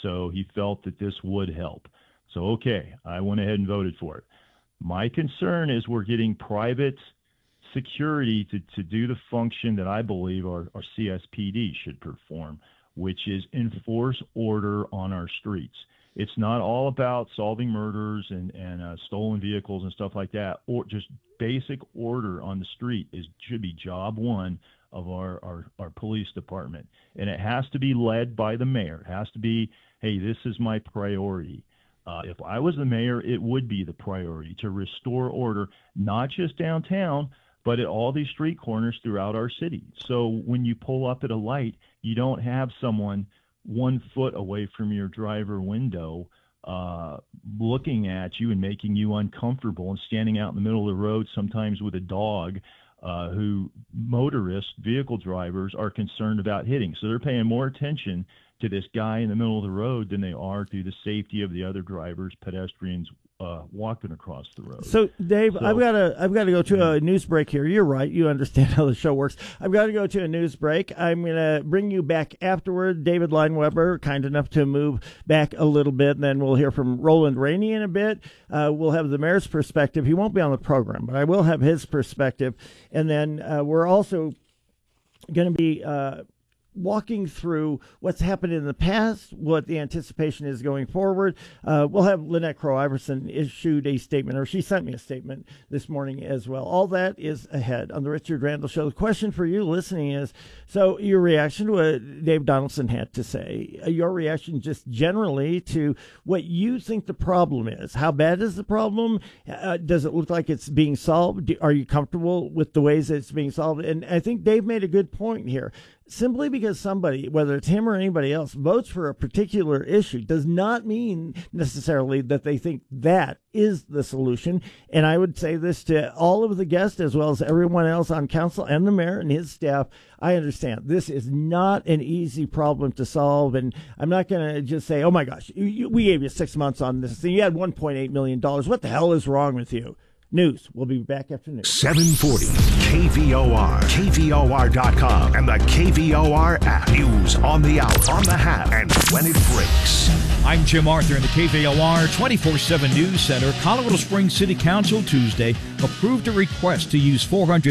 so he felt that this would help. So, okay, I went ahead and voted for it. My concern is we're getting private security to do the function that I believe our CSPD should perform, which is enforce order on our streets. It's not all about solving murders and stolen vehicles and stuff like that, or just basic order on the street should be job one of our police department. And it has to be led by the mayor. It has to be, hey, this is my priority. If I was the mayor, it would be the priority to restore order, not just downtown, but at all these street corners throughout our city. So when you pull up at a light, you don't have someone 1 foot away from your driver window looking at you and making you uncomfortable and standing out in the middle of the road, sometimes with a dog who motorists, vehicle drivers are concerned about hitting. So they're paying more attention to this guy in the middle of the road than they are to the safety of the other drivers, pedestrians walking across the road. So, Dave, I've got to go to a news break here. You're right. You understand how the show works. I've got to go to a news break. I'm going to bring you back afterward. David Lineweber, kind enough to move back a little bit, and then we'll hear from Roland Rainey in a bit. We'll have the mayor's perspective. He won't be on the program, but I will have his perspective. And then we're also going to be walking through what's happened in the past, what the anticipation is going forward. We'll have Lynette Crowe-Iverson issued a statement, or she sent me a statement this morning as well. All that is ahead on the Richard Randall Show. The question for you listening is, so your reaction to what Dave Donaldson had to say, your reaction just generally to what you think the problem is. How bad is the problem? Does it look like it's being solved? Are you comfortable with the ways that it's being solved? And I think Dave made a good point here. Simply because somebody, whether it's him or anybody else, votes for a particular issue does not mean necessarily that they think that is the solution. And I would say this to all of the guests as well as everyone else on council and the mayor and his staff. I understand this is not an easy problem to solve. And I'm not going to just say, oh, my gosh, we gave you 6 months on this thing. You had $1.8 million. What the hell is wrong with you? News. We'll be back after news. 740 KVOR, KVOR.com, and the KVOR app. News on the hour, on the half, and when it breaks. I'm Jim Arthur in the KVOR 24/7 News Center. Colorado Springs City Council Tuesday approved a request to use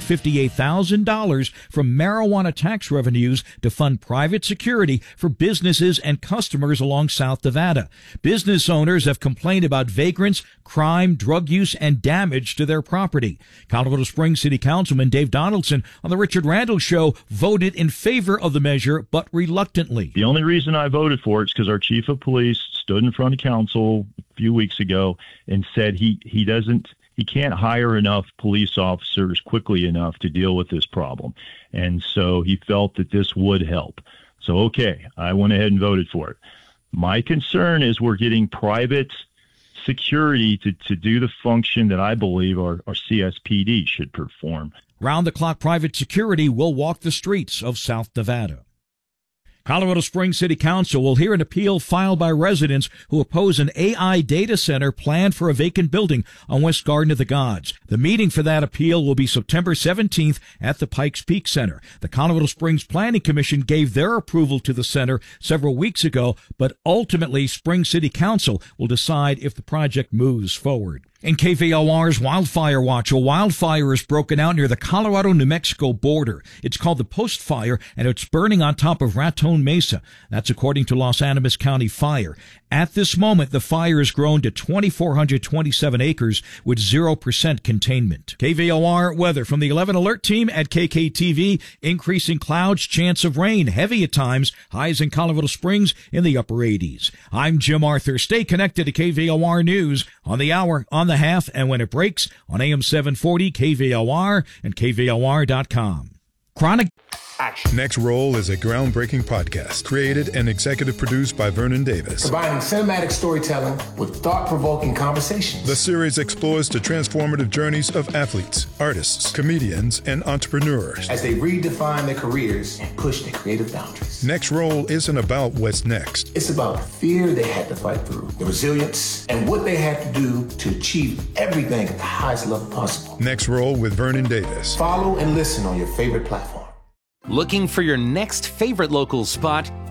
$458,000 from marijuana tax revenues to fund private security for businesses and customers along South Nevada. Business owners have complained about vagrants, crime, drug use, and damage to their property. Colorado Springs City Councilman Dave Donaldson on the Richard Randall Show voted in favor of the measure, but reluctantly. The only reason I voted for it is because our chief of police stood in front of council a few weeks ago and said he can't hire enough police officers quickly enough to deal with this problem. And so he felt that this would help. So, okay, I went ahead and voted for it. My concern is we're getting private security to do the function that I believe our CSPD should perform. Round-the-clock private security will walk the streets of South Nevada. Colorado Springs City Council will hear an appeal filed by residents who oppose an AI data center planned for a vacant building on West Garden of the Gods. The meeting for that appeal will be September 17th at the Pikes Peak Center. The Colorado Springs Planning Commission gave their approval to the center several weeks ago, but ultimately Springs City Council will decide if the project moves forward. In KVOR's Wildfire Watch, a wildfire is broken out near the Colorado-New Mexico border. It's called the Post Fire, and it's burning on top of Raton Mesa. That's according to Los Animas County Fire. At this moment, the fire has grown to 2,427 acres with 0% containment. KVOR weather from the 11 Alert Team at KKTV. Increasing clouds, chance of rain, heavy at times, highs in Colorado Springs in the upper 80s. I'm Jim Arthur. Stay connected to KVOR News on the hour, on the half, and when it breaks on AM 740, KVOR, and KVOR.com. Chronic Action. Next Roll is a groundbreaking podcast created and executive produced by Vernon Davis. Combining cinematic storytelling with thought-provoking conversations. The series explores the transformative journeys of athletes, artists, comedians, and entrepreneurs as they redefine their careers and push their creative boundaries. Next Roll isn't about what's next. It's about the fear they had to fight through, the resilience, and what they had to do to achieve everything at the highest level possible. Next Roll with Vernon Davis. Follow and listen on your favorite platform. Looking for your next favorite local spot?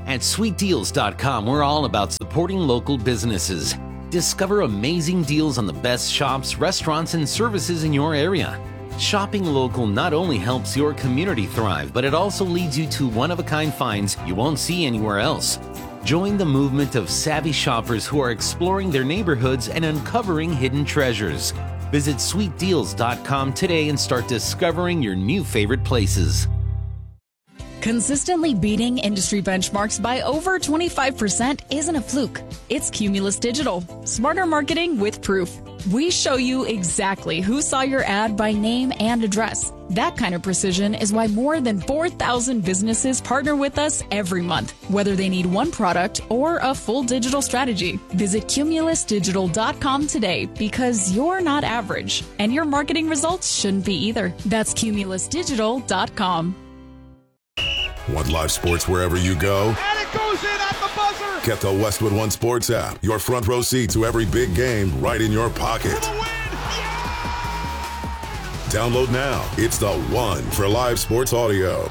At sweetdeals.com, we're all about supporting local businesses. Discover amazing deals on the best shops, restaurants, and services in your area. Shopping local not only helps your community thrive, but it also leads you to one-of-a-kind finds you won't see anywhere else. Join the movement of savvy shoppers who are exploring their neighborhoods and uncovering hidden treasures. Visit sweetdeals.com today and start discovering your new favorite places. Consistently beating industry benchmarks by over 25% isn't a fluke. It's Cumulus Digital. Smarter marketing with proof. We show you exactly who saw your ad by name and address. That kind of precision is why more than 4,000 businesses partner with us every month, whether they need one product or a full digital strategy. Visit cumulusdigital.com today because you're not average, and your marketing results shouldn't be either. That's cumulusdigital.com. Want live sports wherever you go? And it goes in at the buzzer! Get the Westwood One Sports app. Your front row seat to every big game right in your pocket. For the win! Yeah! Download now. It's the one for live sports audio.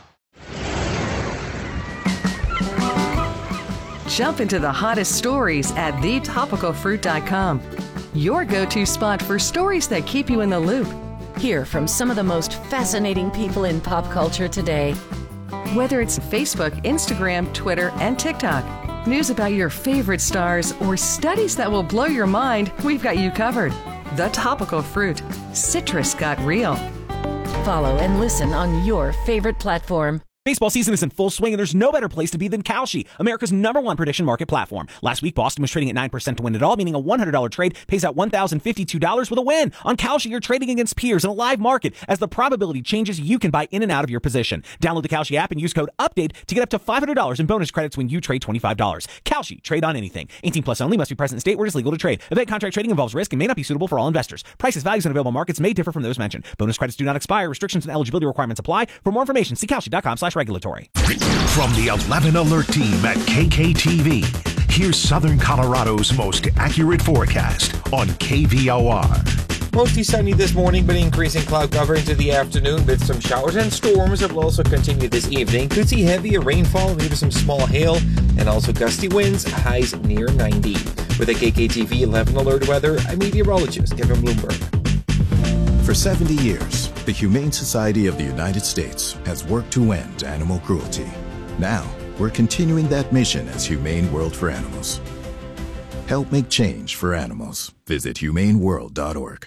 Jump into the hottest stories at thetopicalfruit.com. Your go-to spot for stories that keep you in the loop. Hear from some of the most fascinating people in pop culture today. Whether it's Facebook, Instagram, Twitter, and TikTok, news about your favorite stars, or studies that will blow your mind, we've got you covered. The Topical Fruit. Citrus got real. Follow and listen on your favorite platform. Baseball season is in full swing, and there's no better place to be than Kalshi, America's #1 prediction market platform. Last week, Boston was trading at 9% to win it all, meaning a $100 trade pays out $1,052 with a win. On Kalshi, you're trading against peers in a live market. As the probability changes, you can buy in and out of your position. Download the Kalshi app and use code UPDATE to get up to $500 in bonus credits when you trade $25. Kalshi, trade on anything. 18 plus only, must be present in state where it is legal to trade. Event contract trading involves risk and may not be suitable for all investors. Prices, values, and available markets may differ from those mentioned. Bonus credits do not expire. Restrictions and eligibility requirements apply. For more information, see kalshi.com/regulatory. From the 11 Alert team at KKTV, here's Southern Colorado's most accurate forecast on KVOR. Mostly sunny this morning, but increasing cloud cover into the afternoon with some showers and storms that will also continue this evening. Could see heavier rainfall, maybe some small hail, and also gusty winds, highs near 90. With the KKTV 11 Alert weather, I'm meteorologist Kevin Bloomberg. For 70 years, the Humane Society of the United States has worked to end animal cruelty. Now, we're continuing that mission as Humane World for Animals. Help make change for animals. Visit humaneworld.org.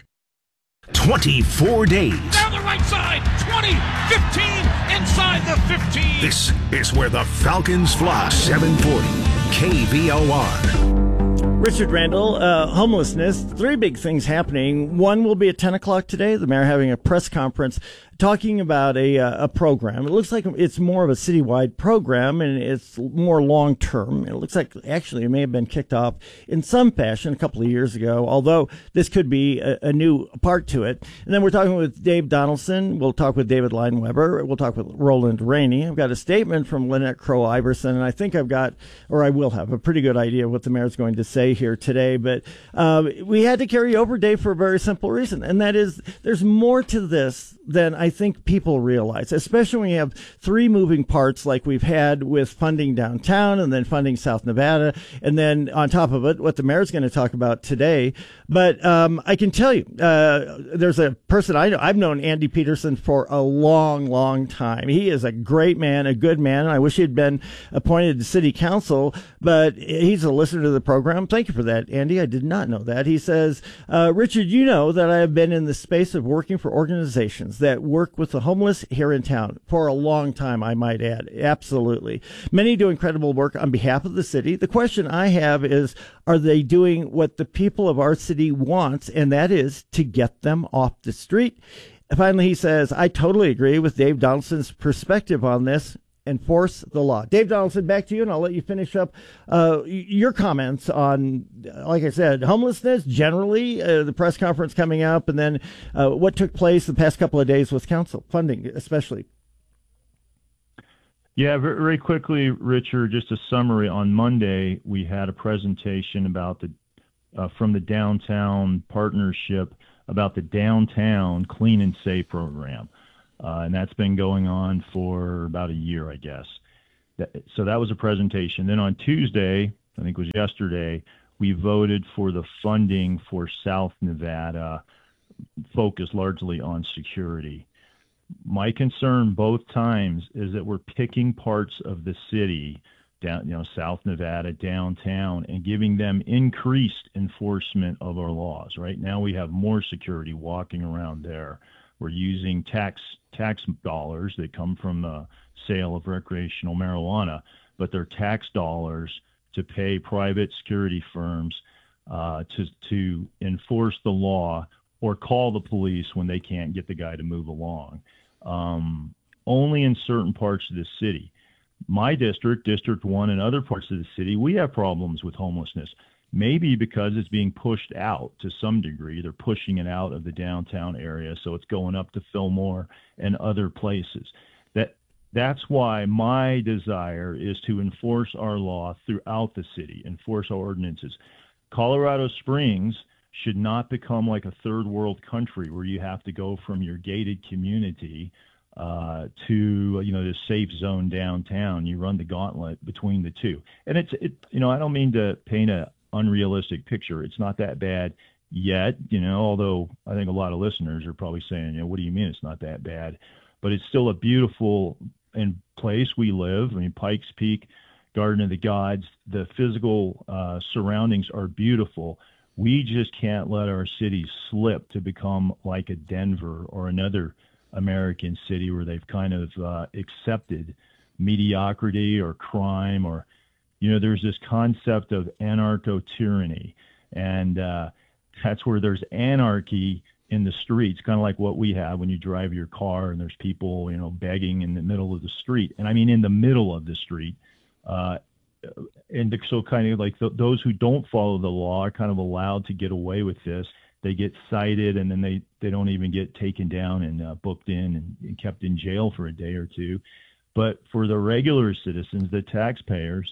24 days. Down the right side, 20, 15, inside the 15. This is where the Falcons fly. 740 KVOR. Richard Randall, homelessness, 3 big things happening. One will be at 10 o'clock today. The mayor having a press conference talking about a program. It looks like it's more of a citywide program, and it's more long-term. It looks like actually it may have been kicked off in some fashion a couple of years ago, although this could be a new part to it. And then we're talking with Dave Donaldson. We'll talk with David Leinweber. We'll talk with Roland Rainey. I've got a statement from Lynette Crow-Iverson, and I think I will have a pretty good idea of what the mayor's going to say here today. But we had to carry over, Dave, for a very simple reason, and that is there's more to this than I think people realize, especially when you have 3 moving parts like we've had with funding downtown and then funding South Nevada, and then on top of it, what the mayor's going to talk about today. But I can tell you, there's a person I know. I've known Andy Peterson for a long, long time. He is a great man, a good man. I wish he'd been appointed to city council, but he's a listener to the program. Thank you for that, Andy. I did not know that. He says, Richard, you know that I have been in the space of working for organizations that work with the homeless here in town for a long time, I might add. Absolutely. Many do incredible work on behalf of the city. The question I have is, are they doing what the people of our city wants, and that is to get them off the street? Finally, he says, I totally agree with Dave Donaldson's perspective on this. Enforce the law. Dave Donaldson, back to you, and I'll let you finish up your comments on, like I said, homelessness generally, the press conference coming up, and then what took place the past couple of days with council funding, especially. Yeah, very quickly, Richard, just a summary. On Monday, we had a presentation about from the Downtown Partnership about the Downtown Clean and Safe program. And that's been going on for about a year, I guess. So that was a presentation. Then on Tuesday, I think it was yesterday, we voted for the funding for South Nevada, focused largely on security. My concern both times is that we're picking parts of the city, down, South Nevada, downtown, and giving them increased enforcement of our laws. Right now we have more security walking around there. We're using tax dollars that come from the sale of recreational marijuana, but they're tax dollars to pay private security firms to enforce the law or call the police when they can't get the guy to move along. Only in certain parts of the city. My district, District 1, and other parts of the city, we have problems with homelessness. Maybe because it's being pushed out to some degree. They're pushing it out of the downtown area, so it's going up to Fillmore and other places. That's why my desire is to enforce our law throughout the city, enforce our ordinances. Colorado Springs should not become like a third world country where you have to go from your gated community to the safe zone downtown. You run the gauntlet between the two, and I don't mean to paint a unrealistic picture. It's not that bad yet, although I think a lot of listeners are probably saying, what do you mean it's not that bad? But it's still a beautiful place we live. I mean, Pikes Peak, Garden of the Gods, the physical surroundings are beautiful. We just can't let our city slip to become like a Denver or another American city where they've kind of accepted mediocrity or crime or, there's this concept of anarcho-tyranny. And that's where there's anarchy in the streets, kind of like what we have when you drive your car and there's people, begging in the middle of the street. And I mean in the middle of the street. So kind of like those who don't follow the law are kind of allowed to get away with this. They get cited and then they don't even get taken down and booked in and kept in jail for a day or two. But for the regular citizens, the taxpayers,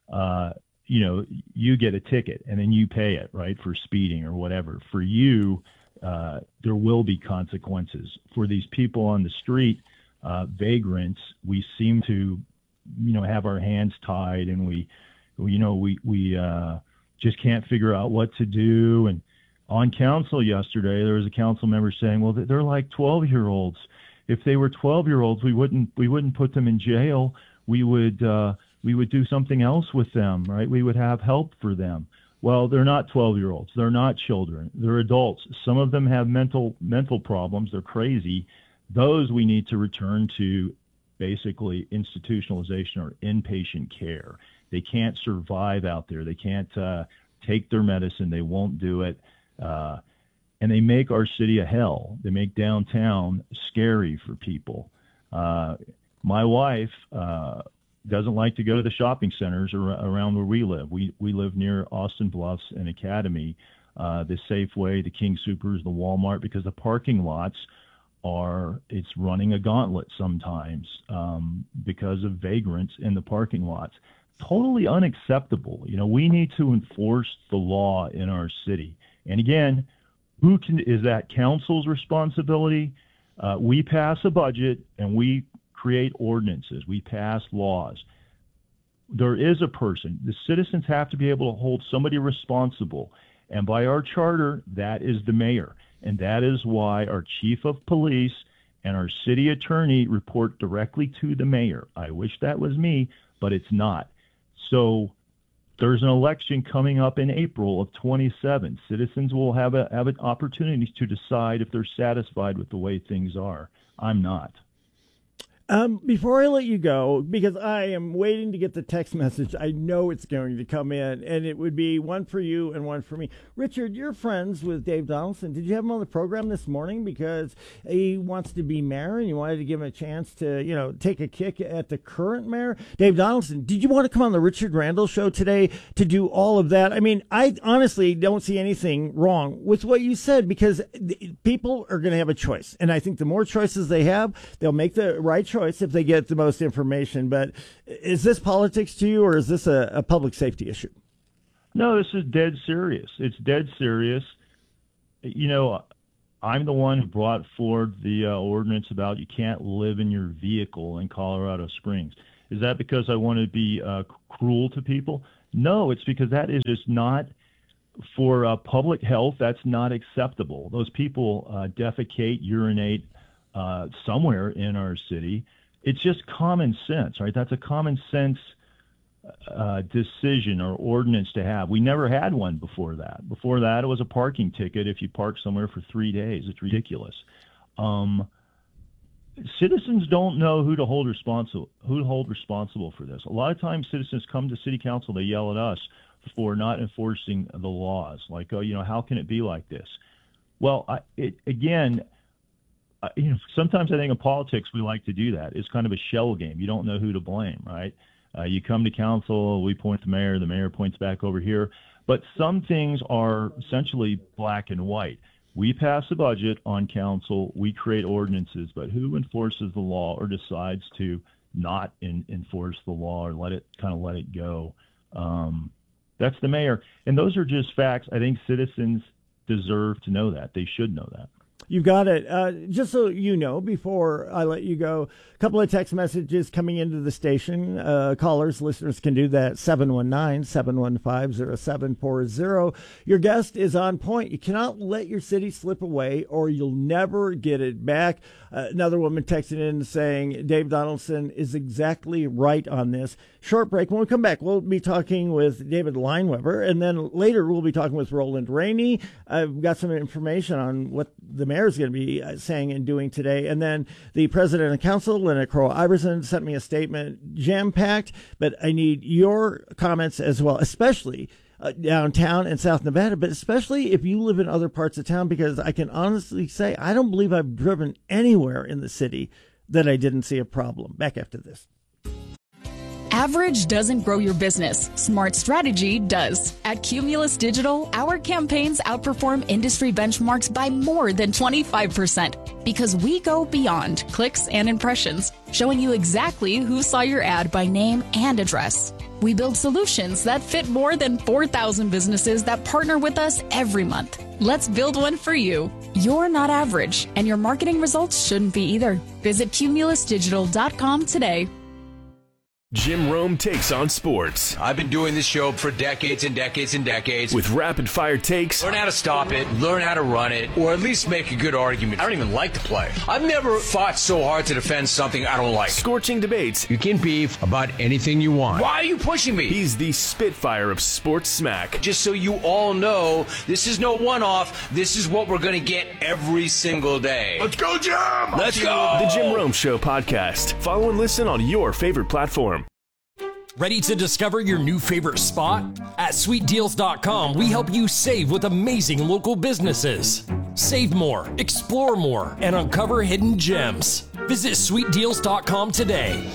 you get a ticket and then you pay it, right, for speeding or whatever. For you, there will be consequences. For these people on the street, vagrants, we seem to, have our hands tied and we just can't figure out what to do. And on council yesterday, there was a council member saying, well, they're like 12-year-olds. If they were 12-year-olds, we wouldn't put them in jail. We would do something else with them, right? We would have help for them. Well, they're not 12-year-olds. They're not children. They're adults. Some of them have mental problems. They're crazy. Those we need to return to basically institutionalization or inpatient care. They can't survive out there. They can't take their medicine. They won't do it. And they make our city a hell. They make downtown scary for people. My wife doesn't like to go to the shopping centers around where we live. We live near Austin Bluffs and Academy, the Safeway, the King Soopers, the Walmart, because the parking lots it's running a gauntlet sometimes because of vagrants in the parking lots. Totally unacceptable. We need to enforce the law in our city. And again, is that council's responsibility? We pass a budget and we create ordinances. We pass laws. There is a person. The citizens have to be able to hold somebody responsible. And by our charter, that is the mayor. And that is why our chief of police and our city attorney report directly to the mayor. I wish that was me, but it's not. So there's an election coming up in April of 27. Citizens will have an opportunity to decide if they're satisfied with the way things are. I'm not. Before I let you go, because I am waiting to get the text message, I know it's going to come in, and it would be one for you and one for me. Richard, you're friends with Dave Donaldson. Did you have him on the program this morning because he wants to be mayor and you wanted to give him a chance to, take a kick at the current mayor? Dave Donaldson, did you want to come on the Richard Randall show today to do all of that? I mean, I honestly don't see anything wrong with what you said because people are going to have a choice. And I think the more choices they have, they'll make the right choice if they get the most information. But is this politics to you, or is this a public safety issue? No, this is dead serious. It's dead serious. I'm the one who brought forward the ordinance about you can't live in your vehicle in Colorado Springs. Is that because I want to be cruel to people? No, it's because that is just not, for public health, that's not acceptable. Those people defecate, urinate somewhere in our city. It's just common sense, right? That's a common sense decision or ordinance to have. We never had one before that. Before that, it was a parking ticket if you park somewhere for 3 days. It's ridiculous. Citizens don't know who to hold responsible for this. A lot of times citizens come to city council, they yell at us for not enforcing the laws. Like, oh, how can it be like this? Well, sometimes I think in politics we like to do that. It's kind of a shell game. You don't know who to blame, right? You come to council, we point to the mayor points back over here. But some things are essentially black and white. We pass a budget on council, we create ordinances, but who enforces the law or decides to not enforce the law or let it go? That's the mayor. And those are just facts. I think citizens deserve to know that. They should know that. You got it. Just so you know, before I let you go, a couple of text messages coming into the station. Callers, listeners can do that, 719-715-0740. Your guest is on point. You cannot let your city slip away or you'll never get it back. Another woman texted in saying Dave Donaldson is exactly right on this. Short break. When we come back, we'll be talking with David Lineweber, and then later we'll be talking with Roland Rainey. I've got some information on what the mayor is going to be saying and doing today. And then the president of council, Lynette Crowe-Iverson, sent me a statement, jam-packed, but I need your comments as well, especially downtown in South Nevada, but especially if you live in other parts of town, because I can honestly say I don't believe I've driven anywhere in the city that I didn't see a problem. Back after this. Average doesn't grow your business. Smart strategy does. At Cumulus Digital, our campaigns outperform industry benchmarks by more than 25% because we go beyond clicks and impressions, showing you exactly who saw your ad by name and address. We build solutions that fit more than 4,000 businesses that partner with us every month. Let's build one for you. You're not average, and your marketing results shouldn't be either. Visit cumulusdigital.com today. Jim Rome takes on sports. I've been doing this show for decades and decades and decades. With rapid-fire takes. Learn how to stop it, learn how to run it, or at least make a good argument. I don't even like to play. I've never fought so hard to defend something I don't like. Scorching debates. You can beef about anything you want. Why are you pushing me? He's the Spitfire of sports smack. Just so you all know, this is no one-off. This is what we're going to get every single day. Let's go, Jim! Let's go! The Jim Rome Show podcast. Follow and listen on your favorite platform. Ready to discover your new favorite spot? At sweetdeals.com, we help you save with amazing local businesses. Save more, explore more, and uncover hidden gems. Visit sweetdeals.com today.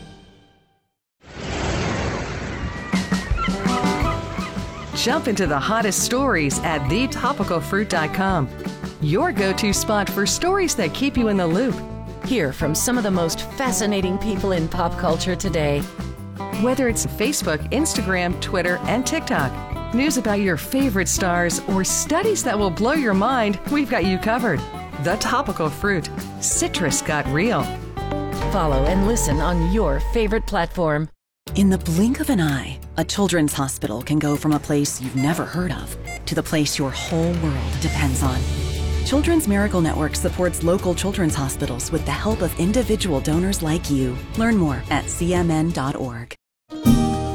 Jump into the hottest stories at thetopicalfruit.com. Your go-to spot for stories that keep you in the loop. Hear from some of the most fascinating people in pop culture today. Whether it's Facebook, Instagram, Twitter, and TikTok, news about your favorite stars, or studies that will blow your mind, we've got you covered. The Topical Fruit. Citrus got real. Follow and listen on your favorite platform. In the blink of an eye, a children's hospital can go from a place you've never heard of to the place your whole world depends on. Children's Miracle Network supports local children's hospitals with the help of individual donors like you. Learn more at cmn.org.